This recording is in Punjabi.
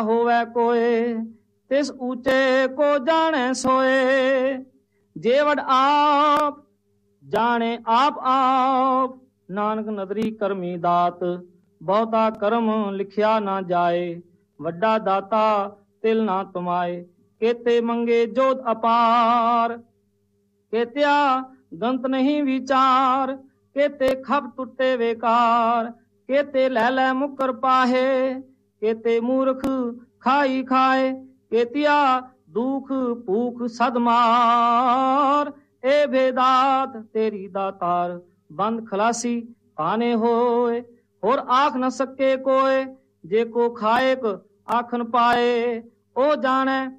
ਹੋਵੇ ਕੋਏ, ਤਿਸ ਊਚੇ ਕੋ ਜਾਣੈ ਸੋਏ। ਜੇ ਵਡ ਆਪ ਜਾਣੇ ਆਪ ਆਪ, ਨਾਨਕ ਨਦਰੀ ਕਰਮੀ ਦਾਤ। ਬਹੁਤਾ ਕਰਮ ਲਿਖਿਆ ਨਾ ਜਾਏ, ਵੱਡਾ ਦਾਤਾ ਤਿਲ ਨਾ ਤੁਮਾਏ। ਕੇਤੇ ਮੰਗੇ ਜੋਤ ਅਪਾਰ, ਕੇਤਿਆ ਗੰਤ ਨਹੀਂ ਵਿਚਾਰ। ਕੇਤੇ ਖਪ ਟੁੱਟੇ ਵੇਕਾਰ, ਕੇਤੇ ਲੈ ਲੈ ਮੁਕਰ ਪਾਹੇ। ਕੇਤੇ ਮੂਰਖ ਖਾਈ ਖਾਏ, ਕੇਤਿਆ ਦੁਖ ਭੂਖ ਸਦ ਮਾਰ। ਏ ਭੇਦਾਤ ਤੇਰੀ ਦਾਤਾਰ, ਬੰਦ ਖਲਾਸੀ ਪਾਨੇ ਹੋਏ। ਹੋਰ ਆਖ ਨ ਸਕੇ ਕੋਏ, ਜੇ ਕੋ ਖਾਏਕ ਆਖਨ ਪਾਏ। ਉਹ ਜਾਣੈ